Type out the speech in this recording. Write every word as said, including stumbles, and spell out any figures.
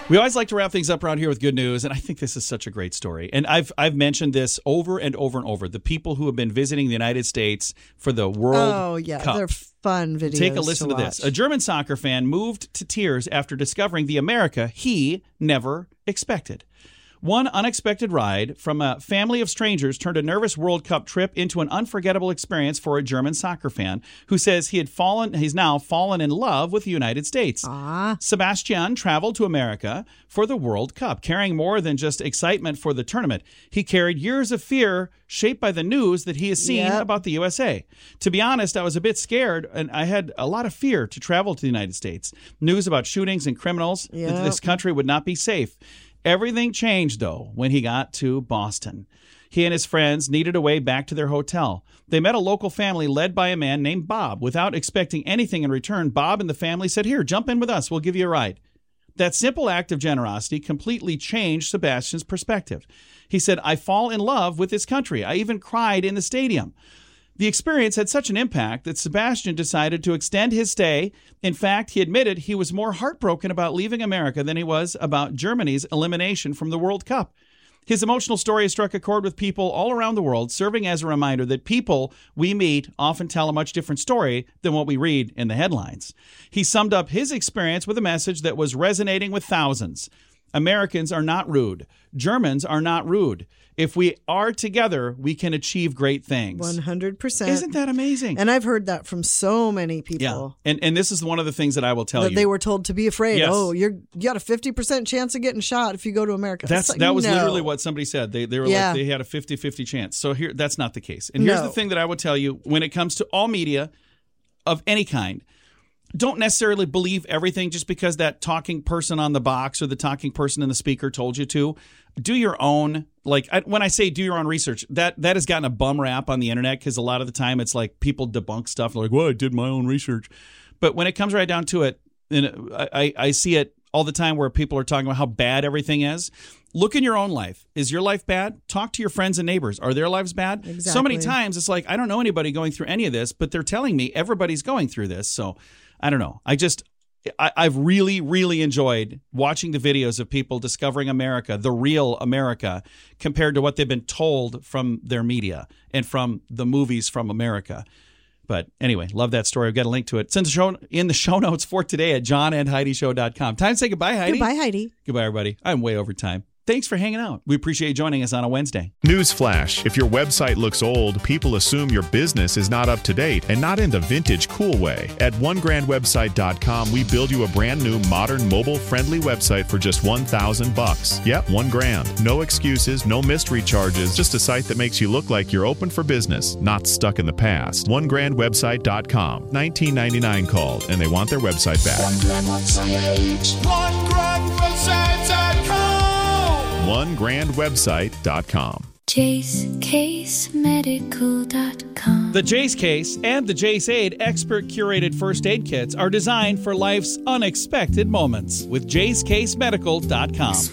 We always like to wrap things up around here with good news, and I think this is such a great story. And I've I've mentioned this over and over and over. The people who have been visiting the United States for the World Oh, yeah. Cup. They're fun videos. Take a listen to, to this. A German soccer fan moved to tears after discovering the America he never expected. One unexpected ride from a family of strangers turned a nervous World Cup trip into an unforgettable experience for a German soccer fan who says he had fallen, he's now fallen in love with the United States. Ah. Sebastian traveled to America for the World Cup, carrying more than just excitement for the tournament. He carried years of fear shaped by the news that he has seen Yep. about the U S A. To be honest, I was a bit scared, and I had a lot of fear to travel to the United States. News about shootings and criminals, that Yep. this country would not be safe. Everything changed, though, when he got to Boston. He and his friends needed a way back to their hotel. They met a local family led by a man named Bob. Without expecting anything in return, Bob and the family said, "Here, jump in with us. We'll give you a ride." That simple act of generosity completely changed Sebastian's perspective. He said, "I fall in love with this country. I even cried in the stadium." The experience had such an impact that Sebastian decided to extend his stay. In fact, he admitted he was more heartbroken about leaving America than he was about Germany's elimination from the World Cup. His emotional story has struck a chord with people all around the world, serving as a reminder that people we meet often tell a much different story than what we read in the headlines. He summed up his experience with a message that was resonating with thousands. Americans are not rude. Germans are not rude. If we are together, we can achieve great things. one hundred percent. Isn't that amazing? And I've heard that from so many people. Yeah. And and this is one of the things that I will tell that you. they were told to be afraid. Yes. Oh, you're you got a fifty percent chance of getting shot if you go to America. That's It's like, that was no. literally what somebody said. They they were Yeah. like they had a fifty-fifty chance. So here that's not the case. And here's No. the thing that I will tell you when it comes to all media of any kind. Don't necessarily believe everything just because that talking person on the box or the talking person in the speaker told you to. Do your own, like I, when I say do your own research, that that has gotten a bum rap on the internet because a lot of the time it's like people debunk stuff like, well, I did my own research. But when it comes right down to it, and I, I see it all the time where people are talking about how bad everything is. Look in your own life. Is your life bad? Talk to your friends and neighbors. Are their lives bad? Exactly. So many times it's like, I don't know anybody going through any of this, but they're telling me everybody's going through this. So I don't know. I just, I, I've really, really enjoyed watching the videos of people discovering America, the real America, compared to what they've been told from their media and from the movies from America. But anyway, love that story. I've got a link to it. It's in the show, in the show notes for today at john and heidi show dot com. Time to say goodbye, Heidi. Goodbye, Heidi. Goodbye, everybody. I'm way over time. Thanks for hanging out. We appreciate you joining us on a Wednesday. Newsflash: if your website looks old, people assume your business is not up to date and not in the vintage cool way. At one grand website dot com, we build you a brand new, modern, mobile-friendly website for just one thousand bucks. Yep, one grand. No excuses, no mystery charges, just a site that makes you look like you're open for business, not stuck in the past. one grand website dot com. nineteen ninety-nine called, and they want their website back. one grand website. one grand website dot com. one grand website dot com. Jace Case Medical dot com. The Jace Case and the Jace Aid expert curated first aid kits are designed for life's unexpected moments with Jace Case Medical dot com.